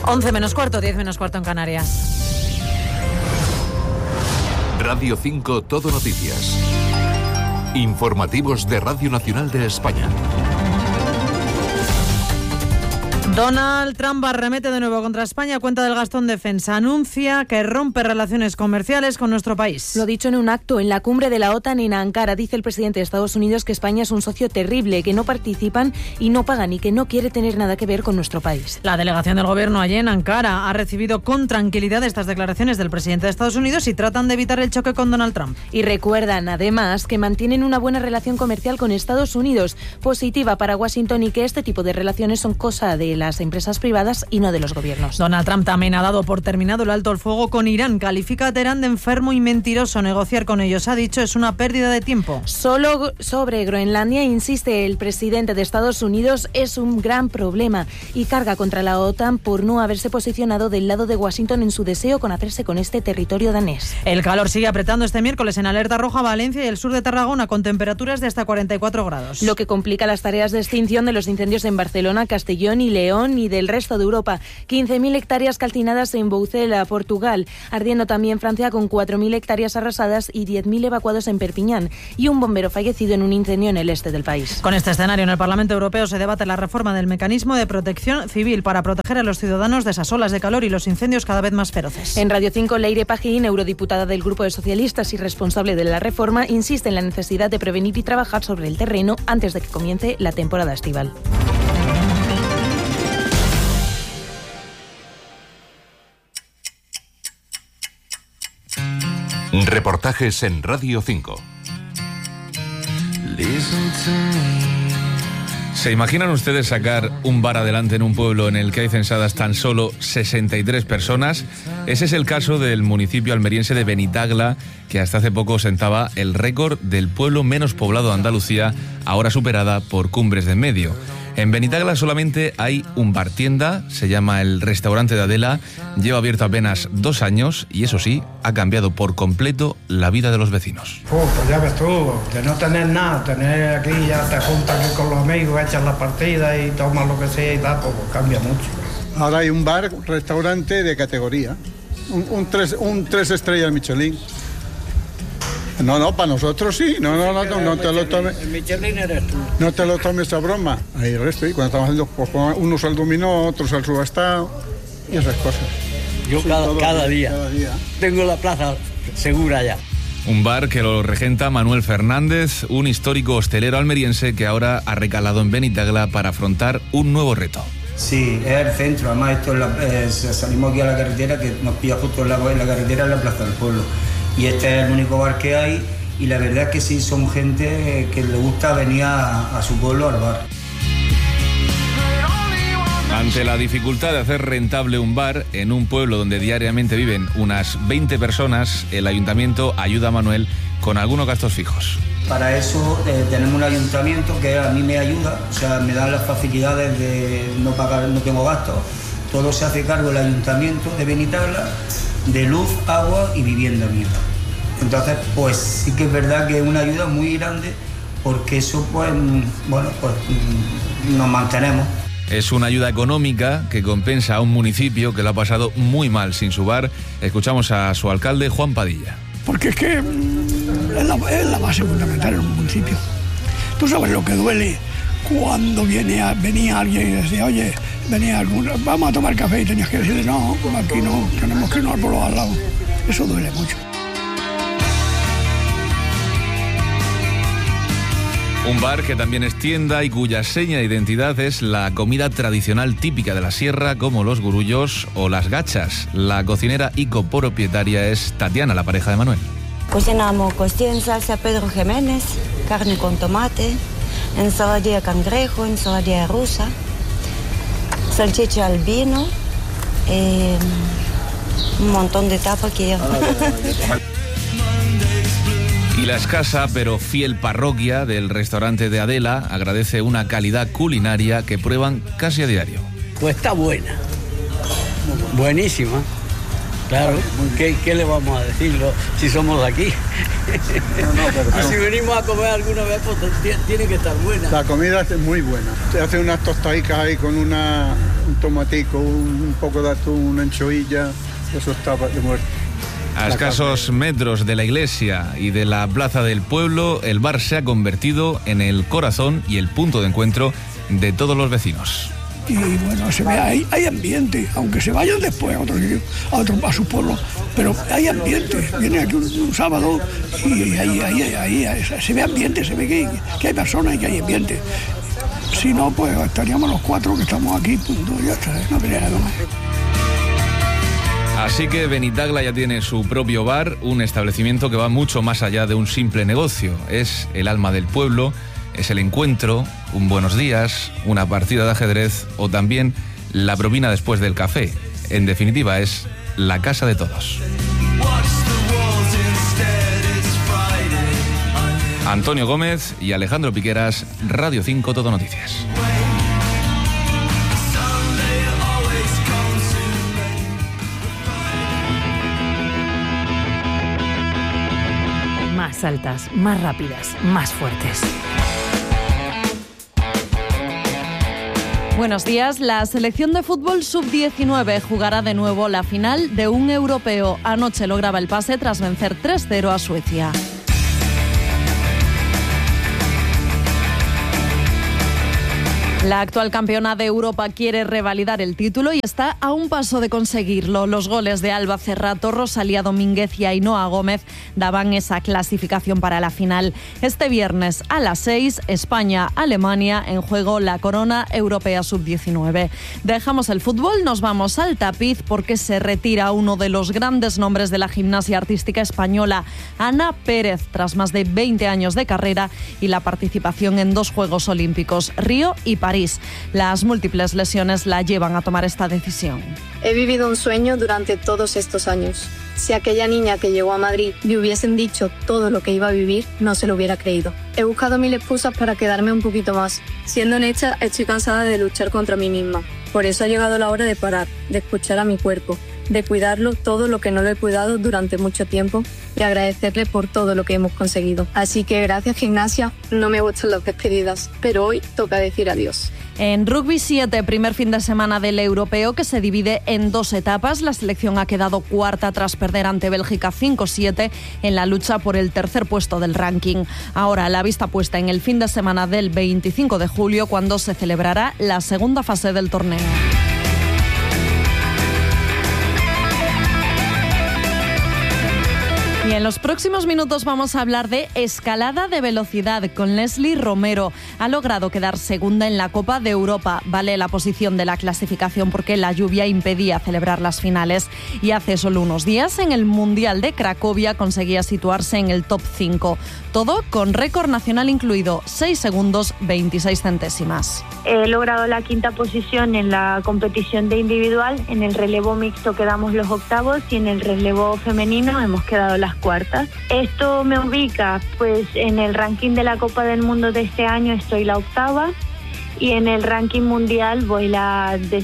11 menos cuarto, 10 menos cuarto en Canarias. Radio 5 Todo Noticias. Informativos de Radio Nacional de España. Donald Trump arremete de nuevo contra España a cuenta del gasto en defensa. Anuncia que rompe relaciones comerciales con nuestro país. Lo dicho en un acto en la cumbre de la OTAN en Ankara. Dice el presidente de Estados Unidos que España es un socio terrible, que no participan y no pagan y que no quiere tener nada que ver con nuestro país. La delegación del gobierno allí en Ankara ha recibido con tranquilidad estas declaraciones del presidente de Estados Unidos y tratan de evitar el choque con Donald Trump. Y recuerdan además que mantienen una buena relación comercial con Estados Unidos, positiva para Washington, y que este tipo de relaciones son cosa de las empresas privadas y no de los gobiernos. Donald Trump también ha dado por terminado el alto el fuego con Irán. Califica a Teherán de enfermo y mentiroso. Negociar con ellos, ha dicho, es una pérdida de tiempo. Solo sobre Groenlandia, insiste el presidente de Estados Unidos, es un gran problema y carga contra la OTAN por no haberse posicionado del lado de Washington en su deseo con hacerse con este territorio danés. El calor sigue apretando este miércoles en alerta roja Valencia y el sur de Tarragona, con temperaturas de hasta 44 grados. Lo que complica las tareas de extinción de los incendios en Barcelona, Castellón y León y del resto de Europa. 15.000 hectáreas calcinadas en Boucela, Portugal, ardiendo también Francia con 4.000 hectáreas arrasadas y 10.000 evacuados en Perpiñán, y un bombero fallecido en un incendio en el este del país. Con este escenario, en el Parlamento Europeo se debate la reforma del mecanismo de protección civil para proteger a los ciudadanos de esas olas de calor y los incendios cada vez más feroces. En Radio 5, Leire Pajín, eurodiputada del Grupo de Socialistas y responsable de la reforma, insiste en la necesidad de prevenir y trabajar sobre el terreno antes de que comience la temporada estival. Reportajes en Radio 5. ¿Se imaginan ustedes sacar un bar adelante en un pueblo en el que hay censadas tan solo 63 personas? Ese es el caso del municipio almeriense de Benitagla, que hasta hace poco ostentaba el récord del pueblo menos poblado de Andalucía, ahora superada por Cumbres de Enmedio. En Benitagla solamente hay un bar tienda, se llama el Restaurante de Adela, lleva abierto apenas 2 años y eso sí, ha cambiado por completo la vida de los vecinos. Pues ya ves tú, de no tener nada, tener aquí, ya te juntas aquí con los amigos, echas la partida y tomas lo que sea y tal, pues cambia mucho. Ahora hay un bar, restaurante de categoría, un 3 estrellas Michelin. No, para nosotros sí, no te lo tomes. El Michelin eres tú. No te lo tomes a broma. Ahí el resto, y cuando estamos haciendo, pues, unos al dominó, otros al subastado y esas cosas. Yo cada día tengo la plaza segura ya. Un bar que lo regenta Manuel Fernández, un histórico hostelero almeriense que ahora ha recalado en Benitagla para afrontar un nuevo reto. Sí, es el centro, además esto salimos aquí a la carretera, que nos pilla justo en la carretera, en la plaza del pueblo. Y este es el único bar que hay, y la verdad es que sí, son gente que le gusta venir a su pueblo al bar. Ante la dificultad de hacer rentable un bar en un pueblo donde diariamente viven unas 20 personas, el ayuntamiento ayuda a Manuel con algunos gastos fijos. Para eso tenemos un ayuntamiento que a mí me ayuda, o sea, me dan las facilidades de no pagar, no tengo gastos. Todo se hace cargo el ayuntamiento de Benitagla, de luz, agua y vivienda mía. Entonces, pues sí que es verdad que es una ayuda muy grande, porque eso, pues, bueno, pues nos mantenemos. Es una ayuda económica que compensa a un municipio que lo ha pasado muy mal sin su bar. Escuchamos a su alcalde, Juan Padilla. Porque es que es la base fundamental en un municipio. Tú sabes lo que duele cuando venía alguien y decía, oye, vamos a tomar café, y tenías que decirle, no, aquí no, tenemos que irnos por los al lado. Eso duele mucho. Un bar que también es tienda y cuya seña de identidad es la comida tradicional típica de la sierra, como los gurullos o las gachas. La cocinera y copropietaria es Tatiana, la pareja de Manuel. Cocinamos costilla en salsa Pedro Jiménez, carne con tomate, ensaladilla de cangrejo, ensaladilla rusa, salchicha al vino, un montón de tapas que lleva. Y la escasa pero fiel parroquia del restaurante de Adela agradece una calidad culinaria que prueban casi a diario. Pues está buena, buenísima. Claro, ¿qué le vamos a decirlo si somos de aquí? Y si venimos a comer alguna vez, pues tiene que estar buena. La comida es muy buena. Se hace unas tostadicas ahí con una un tomatico, un poco de atún, una anchoilla, eso estaba de muerte. A escasos metros de la iglesia y de la plaza del pueblo, el bar se ha convertido en el corazón y el punto de encuentro de todos los vecinos. Y bueno, se ve, hay ambiente, aunque se vayan después a su pueblo, pero hay ambiente. Viene aquí un sábado y ahí se ve ambiente, se ve que hay personas y que hay ambiente. Si no, pues estaríamos los 4 que estamos aquí, punto, ya está, no quería nada más. Así que Benitagla ya tiene su propio bar, un establecimiento que va mucho más allá de un simple negocio. Es el alma del pueblo, es el encuentro, un buenos días, una partida de ajedrez o también la propina después del café. En definitiva, es la casa de todos. Antonio Gómez y Alejandro Piqueras, Radio 5 Todo Noticias. Más altas, más rápidas, más fuertes. Buenos días. La selección de fútbol sub-19 jugará de nuevo la final de un europeo. Anoche lograba el pase tras vencer 3-0 a Suecia. La actual campeona de Europa quiere revalidar el título y está a un paso de conseguirlo. Los goles de Alba Cerrato, Rosalía Domínguez y Ainhoa Gómez daban esa clasificación para la final. Este viernes a las 6, España-Alemania, en juego la corona europea sub-19. Dejamos el fútbol, nos vamos al tapiz porque se retira uno de los grandes nombres de la gimnasia artística española, Ana Pérez, tras más de 20 años de carrera y la participación en 2 Juegos Olímpicos, Río y París. Las múltiples lesiones la llevan a tomar esta decisión. He vivido un sueño durante todos estos años. Si aquella niña que llegó a Madrid le hubiesen dicho todo lo que iba a vivir, no se lo hubiera creído. He buscado 1000 excusas para quedarme un poquito más. Siendo honesta, estoy cansada de luchar contra mí misma. Por eso ha llegado la hora de parar, de escuchar a mi cuerpo, de cuidarlo todo lo que no lo he cuidado durante mucho tiempo y agradecerle por todo lo que hemos conseguido. Así que gracias, gimnasia. No me gustan las despedidas, pero hoy toca decir adiós. En Rugby 7, primer fin de semana del europeo que se divide en 2 etapas. La selección ha quedado cuarta tras perder ante Bélgica 5-7 en la lucha por el tercer puesto del ranking. Ahora la vista puesta en el fin de semana del 25 de julio cuando se celebrará la segunda fase del torneo. Y en los próximos minutos vamos a hablar de escalada de velocidad con Leslie Romero. Ha logrado quedar segunda en la Copa de Europa. Vale la posición de la clasificación porque la lluvia impedía celebrar las finales. Y hace solo unos días en el Mundial de Cracovia conseguía situarse en el top 5. Todo con récord nacional incluido, 6 segundos 26 centésimas. He logrado la 5ª posición en la competición de individual. En el relevo mixto quedamos los octavos y en el relevo femenino hemos quedado las cuartas. Esto me ubica, pues en el ranking de la Copa del Mundo de este año estoy la 8ª y en el ranking mundial voy la 10.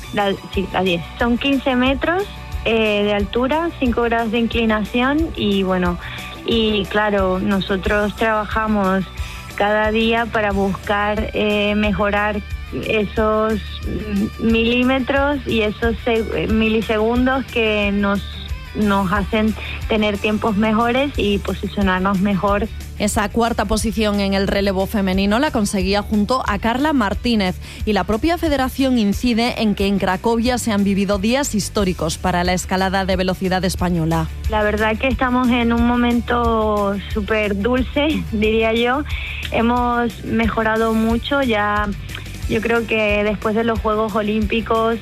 Son 15 metros de altura, 5 grados de inclinación y bueno, y claro, nosotros trabajamos cada día para buscar mejorar esos milímetros y esos milisegundos que nos hacen tener tiempos mejores y posicionarnos mejor. Esa 4ª posición en el relevo femenino la conseguía junto a Carla Martínez y la propia federación incide en que en Cracovia se han vivido días históricos para la escalada de velocidad española. La verdad que estamos en un momento súper dulce, diría yo. Hemos mejorado mucho ya. Yo creo que después de los Juegos Olímpicos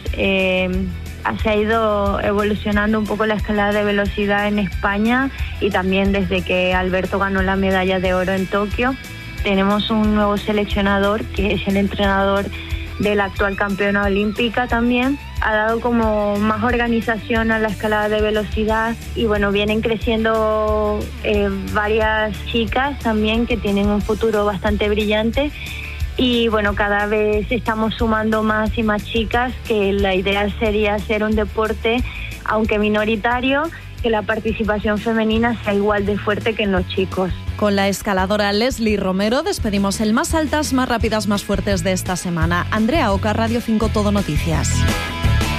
se ha ido evolucionando un poco la escalada de velocidad en España y también desde que Alberto ganó la medalla de oro en Tokio. Tenemos un nuevo seleccionador que es el entrenador de la actual campeona olímpica también. Ha dado como más organización a la escalada de velocidad y bueno, vienen creciendo varias chicas también que tienen un futuro bastante brillante. Y bueno, cada vez estamos sumando más y más chicas, que la idea sería hacer un deporte, aunque minoritario, que la participación femenina sea igual de fuerte que en los chicos. Con la escaladora Leslie Romero despedimos el Más Altas, Más Rápidas, Más Fuertes de esta semana. Andrea Oca, Radio 5 Todo Noticias.